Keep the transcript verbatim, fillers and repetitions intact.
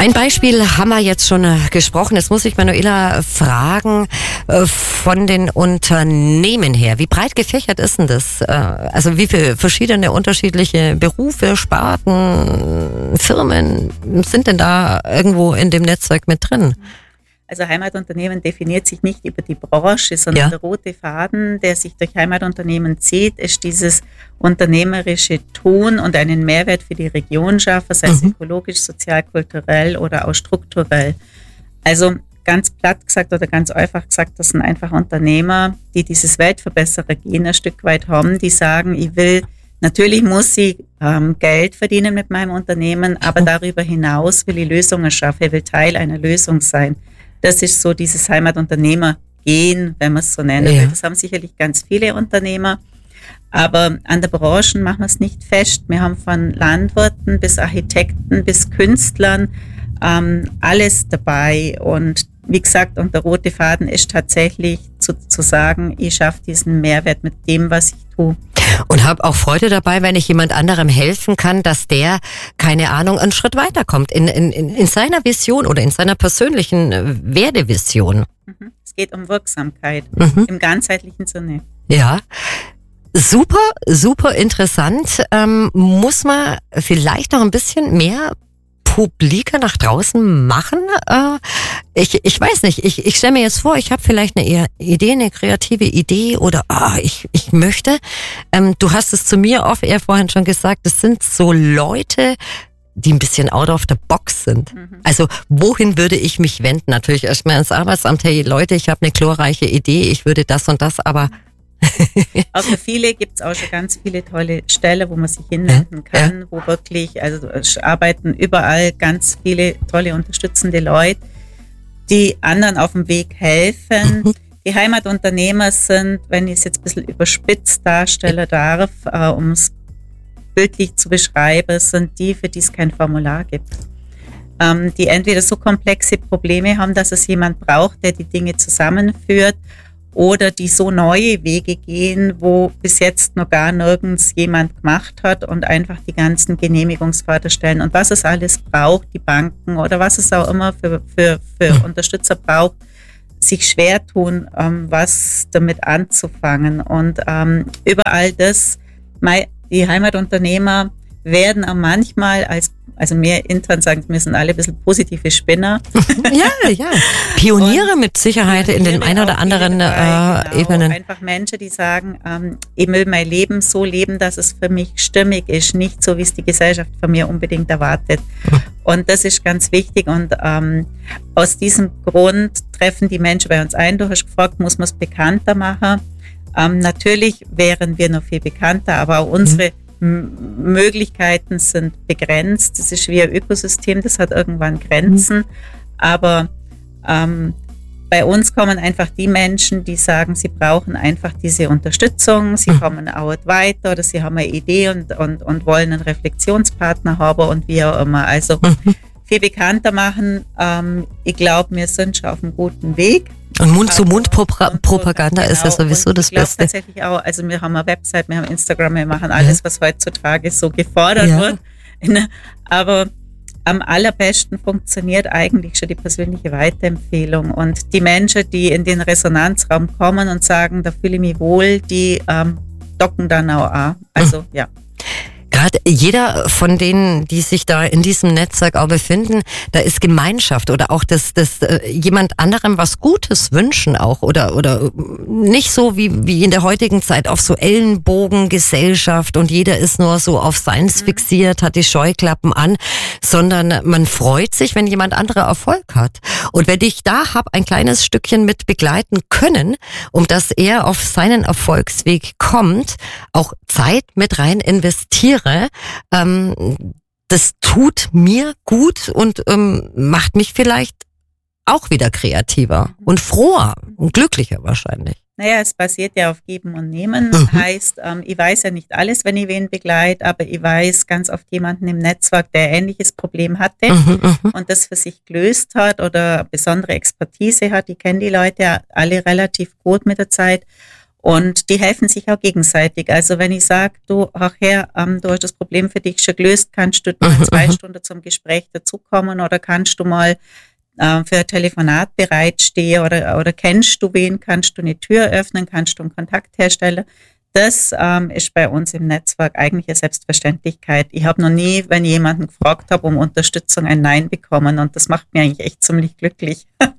Ein Beispiel haben wir jetzt schon äh, gesprochen. Jetzt muss ich Manuela fragen, äh, von den Unternehmen her, wie breit gefächert ist denn das? Äh, also wie viele verschiedene unterschiedliche Berufe, Sparten, Firmen sind denn da irgendwo in dem Netzwerk mit drin? Also Heimatunternehmen definiert sich nicht über die Branche, sondern Ja. der rote Faden, der sich durch Heimatunternehmen zieht, ist dieses unternehmerische Tun und einen Mehrwert für die Region schaffen, sei es Mhm. ökologisch, sozial, kulturell oder auch strukturell. Also ganz platt gesagt oder ganz einfach gesagt, das sind einfach Unternehmer, die dieses Weltverbesserer-Gen ein Stück weit haben, die sagen, ich will, natürlich muss ich ähm, Geld verdienen mit meinem Unternehmen, aber darüber hinaus will ich Lösungen schaffen, ich will Teil einer Lösung sein. Das ist so dieses Heimatunternehmer-Gen, wenn man es so nennen will. Ja. Das haben sicherlich ganz viele Unternehmer. Aber an der Branche machen wir es nicht fest. Wir haben von Landwirten bis Architekten bis Künstlern ähm, alles dabei. Und wie gesagt, und der rote Faden ist tatsächlich zu, zu sagen, ich schaffe diesen Mehrwert mit dem, was ich tue. Und habe auch Freude dabei, wenn ich jemand anderem helfen kann, dass der, keine Ahnung, einen Schritt weiterkommt in, in, in seiner Vision oder in seiner persönlichen äh, Werdevision. Mhm. Es geht um Wirksamkeit Mhm. im ganzheitlichen Sinne. Ja, super, super interessant. Ähm, muss man vielleicht noch ein bisschen mehr publiker nach draußen machen? Äh, ich, ich weiß nicht, ich, ich stelle mir jetzt vor, ich habe vielleicht eine eher Idee, eine kreative Idee oder ah, ich, ich möchte. Ähm, du hast es zu mir off-air vorhin schon gesagt, das sind so Leute, die ein bisschen out of the box sind. Mhm. Also wohin würde ich mich wenden? Natürlich erstmal ins Arbeitsamt, hey Leute, ich habe eine glorreiche Idee, ich würde das und das, aber Aber für viele gibt es auch schon ganz viele tolle Stellen, wo man sich hinwenden kann, wo wirklich, also es arbeiten überall ganz viele tolle unterstützende Leute, die anderen auf dem Weg helfen. Die Heimatunternehmer sind, wenn ich es jetzt ein bisschen überspitzt darstellen darf, äh, um es bildlich zu beschreiben, sind die, für die es kein Formular gibt. Ähm, die entweder so komplexe Probleme haben, dass es jemand braucht, der die Dinge zusammenführt, oder die so neue Wege gehen, wo bis jetzt noch gar nirgends jemand gemacht hat und einfach die ganzen Genehmigungsförderstellen und was es alles braucht, die Banken oder was es auch immer für, für, für Unterstützer braucht, sich schwer tun, ähm, was damit anzufangen. Und ähm, überall das, mei- die Heimatunternehmer werden auch manchmal als, also wir intern sagen, wir sind alle ein bisschen positive Spinner. ja, ja. Pioniere Und mit Sicherheit in den ein oder auch anderen viele dabei, äh, genau. Ebenen. Einfach Menschen, die sagen, ähm, ich will mein Leben so leben, dass es für mich stimmig ist, nicht so, wie es die Gesellschaft von mir unbedingt erwartet. Und das ist ganz wichtig. Und ähm, aus diesem Grund treffen die Menschen bei uns ein. Du hast gefragt, muss man es bekannter machen? Ähm, natürlich wären wir noch viel bekannter, aber auch unsere M- Möglichkeiten sind begrenzt. Das ist wie ein Ökosystem, das hat irgendwann Grenzen. Aber ähm, bei uns kommen einfach die Menschen, die sagen, sie brauchen einfach diese Unterstützung, sie kommen auch weiter oder sie haben eine Idee und, und, und wollen einen Reflexionspartner haben und wie auch immer. Also viel bekannter machen. Ähm, ich glaube, wir sind schon auf einem guten Weg. Und Mund-zu-Mund-Propaganda ist ja Genau. sowieso Und das ich glaube Beste. tatsächlich auch, also wir haben eine Website, wir haben Instagram, wir machen alles, was heutzutage so gefordert Ja. wird. Aber am allerbesten funktioniert eigentlich schon die persönliche Weiterempfehlung. Und die Menschen, die in den Resonanzraum kommen und sagen, da fühle ich mich wohl, die ähm, docken dann auch an. Also ja. Gerade jeder von denen, die sich da in diesem Netzwerk auch befinden, da ist Gemeinschaft oder auch das, das äh, jemand anderem was Gutes wünschen auch oder oder nicht so wie wie in der heutigen Zeit auf so Ellenbogengesellschaft und jeder ist nur so auf seins fixiert, hat die Scheuklappen an, sondern man freut sich, wenn jemand anderer Erfolg hat. Und wenn ich da hab ein kleines Stückchen mit begleiten können, um dass er auf seinen Erfolgsweg kommt, auch Zeit mit rein investiere, ähm, das tut mir gut und ähm, macht mich vielleicht auch wieder kreativer und froher und glücklicher wahrscheinlich. Naja, es basiert ja auf Geben und Nehmen. Mhm. Heißt, ähm, ich weiß ja nicht alles, wenn ich wen begleite, aber ich weiß ganz oft jemanden im Netzwerk, der ein ähnliches Problem hatte Mhm, mhm. und das für sich gelöst hat oder besondere Expertise hat. Ich kenne die Leute ja alle relativ gut mit der Zeit. Und die helfen sich auch gegenseitig. Also wenn ich sage, du, ach Herr, ähm, du hast das Problem für dich schon gelöst, kannst du mal zwei Stunden zum Gespräch dazukommen oder kannst du mal äh, für ein Telefonat bereitstehen oder, oder kennst du wen, kannst du eine Tür öffnen, kannst du einen Kontakt herstellen. Das ähm, ist bei uns im Netzwerk eigentlich eine Selbstverständlichkeit. Ich habe noch nie, wenn ich jemanden gefragt habe um Unterstützung, ein Nein bekommen und das macht mir eigentlich echt ziemlich glücklich.